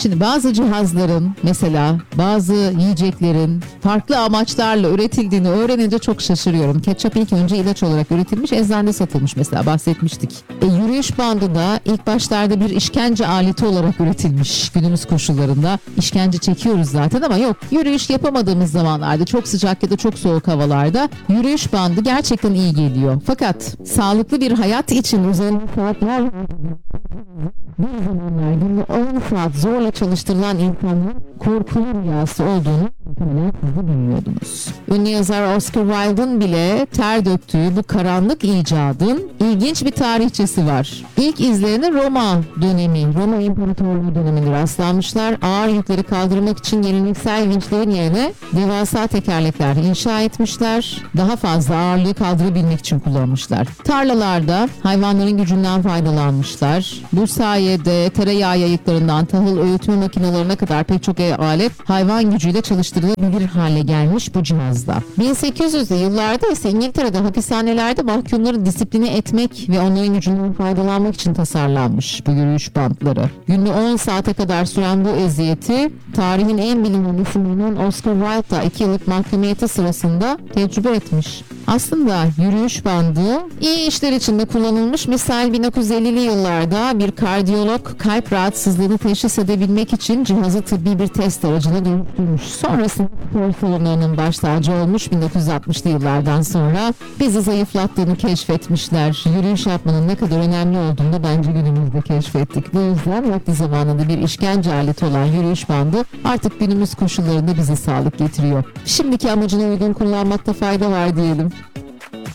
Şimdi bazı cihazların, mesela bazı yiyeceklerin farklı amaçlarla üretildiğini öğrenince çok şaşırıyorum. Ketçap ilk önce ilaç olarak üretilmiş, eczanede satılmış, mesela bahsetmiştik. Yürüyüş bandı da ilk başlarda bir işkence aleti olarak üretilmiş günümüz koşullarında. İşkence çekiyoruz zaten ama yok. Yürüyüş yapamadığımız zamanlarda, çok sıcak ya da çok soğuk havalarda yürüyüş bandı gerçekten iyi geliyor. Fakat sağlıklı bir hayat için üzerine saatler bir zamanlar günde 10 saat zorla çalıştırılan insanların korkulu rüyası olduğunu muhtemelen siz de bilmiyordunuz. Ünlü yazar Oscar Wilde'ın bile ter döktüğü bu karanlık icadın ilginç bir tarihçesi var. İlk izlerini Roma İmparatorluğu döneminde rastlanmışlar. Ağır yükleri kaldırmak için geleneksel vinçlerin yerine devasa tekerlekler inşa etmişler. Daha fazla ağırlığı kaldırabilmek için kullanmışlar. Tarlalarda hayvanların gücünden faydalanmışlar. Bu sayede tereyağı yayıklarından tahıl öğütme makinelerine kadar pek çok alet hayvan gücüyle çalıştırılabilir hale gelmiş bu cihazda. 1800'lü yıllarda ise İngiltere'de hapishanelerde mahkumları disipline etmek ve onların gücünden faydalanmak için tasarlanmış bu yürüyüş bantları. Günde 10 saate kadar süren bu eziyeti tarihin en bilinen isimlerinden Oscar Wilde da 2 yıllık mahkumiyeti sırasında tecrübe etmiş. Aslında yürüyüş bandı iyi işler için de kullanılmış. Misal 1950'li yıllarda bir kardiyolog kalp rahatsızlığını teşhis edebilmek için cihazı tıbbi bir test aracına dönüştürmüş. Sonrasında spor salonlarının baş tacı olmuş. 1960'lı yıllardan sonra bizi zayıflattığını keşfetmişler. Yürüyüş yapmanın ne kadar önemli olduğunu da bence günümüzde keşfettik. Bu yüzden vakti zamanında bir işkence aleti olan yürüyüş bandı artık günümüz koşullarında bize sağlık getiriyor. Şimdiki amacına uygun kullanmakta fayda var diyelim.